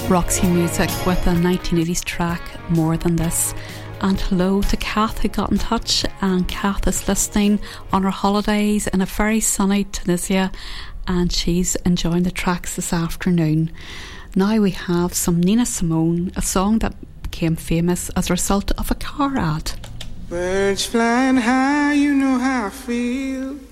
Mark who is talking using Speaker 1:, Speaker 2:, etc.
Speaker 1: Roxy Music with a 1980s track, More Than This. And hello to Kath, who got in touch, and Kath is listening on her holidays in a very sunny Tunisia, and she's enjoying the tracks this afternoon. Now we have some Nina Simone, a song that became famous as a result of a car ad.
Speaker 2: Birds flying high, you know how I feel.